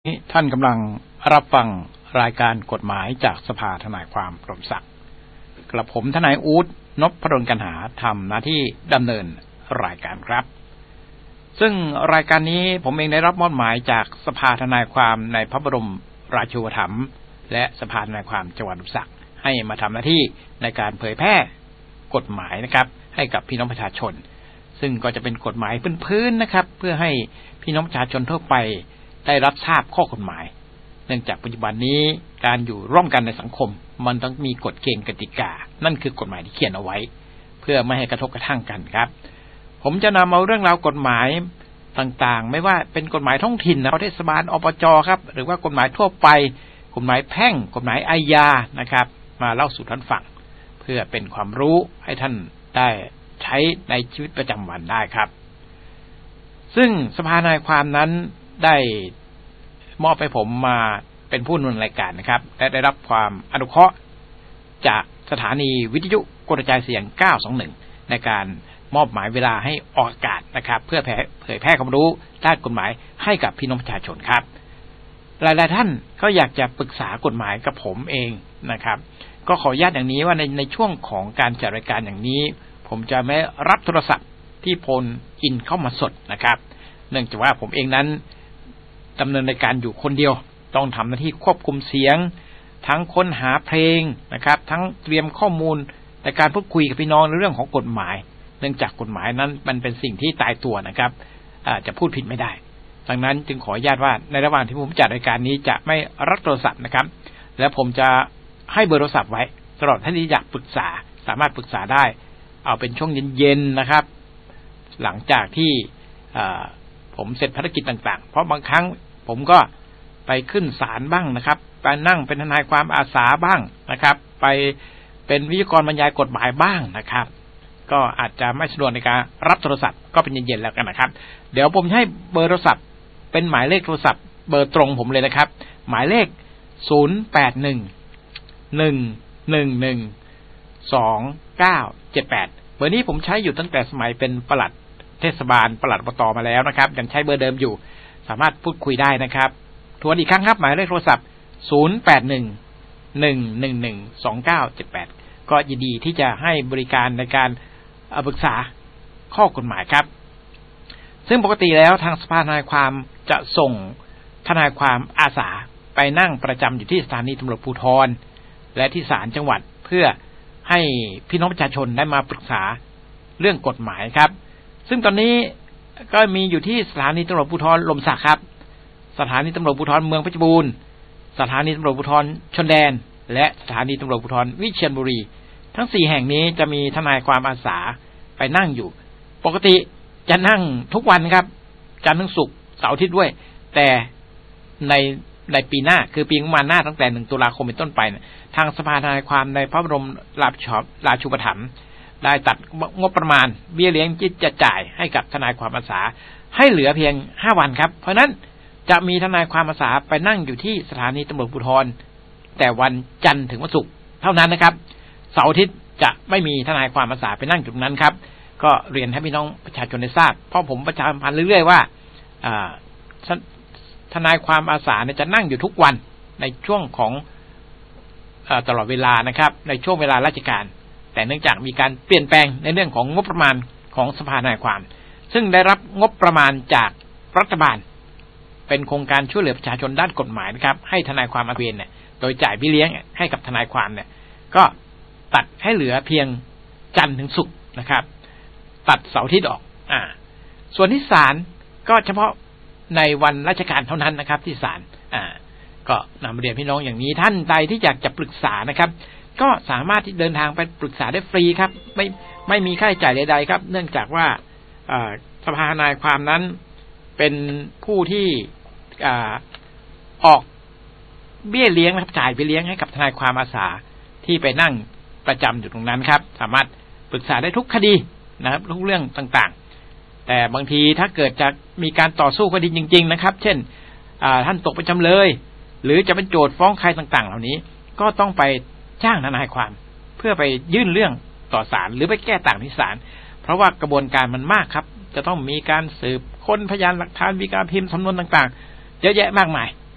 ท่านกำลังรับฟังรายการกฎหมายจากสภาทนายความกรมศักดิ์กระผมทนายอู๊ดนพดลกันหาทำหน้าที่ดำเนินรายการครับซึ่งรายการนี้ผมเองได้รับมอบหมายจากสภาทนายความในพระบรมราชูปถัมภ์และสภาทนายความจังหวัดอุบลให้มาทำหน้าที่ในการเผยแพร่กฎหมายนะครับให้กับพี่น้องประชาชนซึ่งก็จะเป็นกฎหมายพื้นๆนะครับเพื่อให้พี่น้องประชาชนทั่วไปได้รับทราบข้อกฎหมายเนื่องจากปัจจุบันนี้การอยู่ร่วมกันในสังคมมันต้องมีกฎเกณฑ์กติกานั่นคือกฎหมายที่เขียนเอาไว้เพื่อไม่ให้กระทบกระทั่งกันครับผมจะนำเอาเรื่องราวกฎหมายต่างๆไม่ว่าเป็นกฎหมายท้องถิ่นเทศบาลอบจครับหรือว่ากฎหมายทั่วไปกฎหมายแพ่งกฎหมายอาญานะครับมาเล่าสู่ท่านฟังเพื่อเป็นความรู้ให้ท่านได้ใช้ในชีวิตประจำวันได้ครับซึ่งสภาทนายความนั้นได้มอบให้ผมมาเป็นผู้ดำเนินรายการนะครับและได้รับความอนุเคราะห์จากสถานีวิทยุกระจายเสียง921ในการมอบหมายเวลาให้ออกอากาศนะครับเพื่อเผยแพร่ความรู้ด้านกฎหมายให้กับพี่น้องประชาชนครับหลายๆท่านก็อยากจะปรึกษากฎหมายกับผมเองนะครับก็ขออนุญาตอย่างนี้ว่าในช่วงของการจัดรายการอย่างนี้ผมจะไม่รับโทรศัพท์ที่โฟนอินเข้ามาสดนะครับเนื่องจากว่าผมเองนั้นดำเนินรายการอยู่คนเดียวต้องทำหน้าที่ควบคุมเสียงทั้งค้นหาเพลงนะครับทั้งเตรียมข้อมูลในการพูดคุยกับพี่น้องในเรื่องของกฎหมายเนื่องจากกฎหมายนั้นมันเป็นสิ่งที่ตายตัวนะครับจะพูดผิดไม่ได้ดังนั้นจึงขออนุญาตว่าในระหว่างที่ผมจัดรายการนี้จะไม่รับโทรศัพท์นะครับและผมจะให้เบอร์โทรศัพท์ไว้ตลอดท่านที่อยากปรึกษาสามารถปรึกษาได้เอาเป็นช่วงเย็นๆนะครับหลังจากที่ผมเสร็จภารกิจต่างๆเพราะบางครั้งผมก็ไปขึ้นศาลบ้างนะครับไปนั่งเป็นทนายความอาสาบ้างนะครับไปเป็นวิทยากรบรรยายกฎหมายบ้างนะครับก็อาจจะไม่สะดวกในการรับโทรศัพท์ก็เป็นเย็นๆแล้วกันนะครับเดี๋ยวผมให้เบอร์โทรศัพท์เป็นหมายเลขโทรศัพท์เบอร์ตรงผมเลยนะครับหมายเลข0811112978เบอร์นี้ผมใช้อยู่ตั้งแต่สมัยเป็นปลัดเทศบาลปลัดอบตมาแล้วนะครับยังใช้เบอร์เดิมอยู่สามารถพูดคุยได้นะครับทวนอีกครั้งครับหมายเลขโทรศัพท์0811112978ก็ยินดีที่จะให้บริการในการปรึกษาข้อกฎหมายครับซึ่งปกติแล้วทางสภาทนายความจะส่งทนายความอาสาไปนั่งประจำอยู่ที่สถานีตำรวจภูธรและที่ศาลจังหวัดเพื่อให้พี่น้องประชาชนได้มาปรึกษาเรื่องกฎหมายครับซึ่งตอนนี้ก็มีอยู่ที่สถานีตำรวจภูธรลมศักดิ์ครับสถานีตำรวจภูธรเมืองเพชรบูรณ์สถานีตำรวจภูธรชนแดนและสถานีตำรวจภูธรวิเชียรบุรีทั้ง4แห่งนี้จะมีทนายความอาสาไปนั่งอยู่ปกติจะนั่งทุกวันครับจันทร์ถึงศุกร์เสาร์อาทิตย์ด้วยแต่ในปีหน้าคือปีงบประมาณหน้าตั้งแต่1ตุลาคมเป็นต้นไปทางสภาทนายความในพระบรมราชูปถัมภ์ได้ตัดงบประมาณเบี้ยเลี้ยงที่จะจ่ายให้กับทนายความอาสาให้เหลือเพียง5วันครับเพราะนั้นจะมีทนายความอาสาไปนั่งอยู่ที่สถานีตำรวจภูธรแต่วันจันทร์ถึงวันศุกร์เท่านั้นนะครับเสาร์อาทิตย์จะไม่มีทนายความอาสาไปนั่งจุดนั้นครับก็เรียนให้พี่น้องประชาชนได้ทราบเพราะผมประชาสัมพันธ์เรื่อยๆว่าทนายความอาสาจะนั่งอยู่ทุกวันในช่วงของตลอดเวลานะครับในช่วงเวลาราชการแต่เนื่องจากมีการเปลี่ยนแปลงในเรื่องของงบประมาณของสภาทนายความซึ่งได้รับงบประมาณจากรัฐบาลเป็นโครงการช่วยเหลือประชาชนด้านกฎหมายนะครับให้ทนายความอาเวียนเนี่ยโดยจ่ายเบี้ยเลี้ยงให้กับทนายความเนี่ยก็ตัดให้เหลือเพียงจันทร์ถึงศุกร์นะครับตัดเสาร์อาทิตย์ออกส่วนที่ศาลก็เฉพาะในวันราชการเท่านั้นนะครับที่ศาลก็นำเรียนพี่น้องอย่างนี้ท่านใดที่อยากจะปรึกษานะครับก็สามารถที่เดินทางไปปรึกษาได้ฟรีครับไม่มีค่าใช้จ่ายใดๆครับเนื่องจากว่าสภาทนายความนั้นเป็นผู้ที่ออกเบี้ยเลี้ยงนะครับจ่ายเบี้ยเลี้ยงให้กับทนายความอาสาที่ไปนั่งประจำอยู่ตรงนั้นครับสามารถปรึกษาได้ทุกคดีนะครับทุกเรื่องต่างๆแต่บางทีถ้าเกิดจะมีการต่อสู้คดีจริงๆนะครับเช่นท่านตกเป็นจำเลยหรือจะเป็นโจทก์ฟ้องใครต่างๆเหล่านี้ก็ต้องไปจ้างทนายความเพื่อไปยื่นเรื่องต่อศาลหรือไปแก้ต่างที่ศาลเพราะว่ากระบวนการมันมากครับจะต้องมีการสืบค้นพยานหลักฐานมีการพิมพ์สำนวนต่างๆเยอะแยะมากมาย